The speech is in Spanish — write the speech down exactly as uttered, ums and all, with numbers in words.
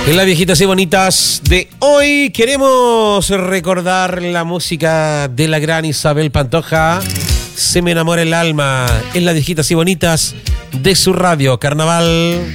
En las viejitas y bonitas de hoy queremos recordar la música de la gran Isabel Pantoja. Se me enamora el alma en las viejitas y bonitas de su radio Carnaval.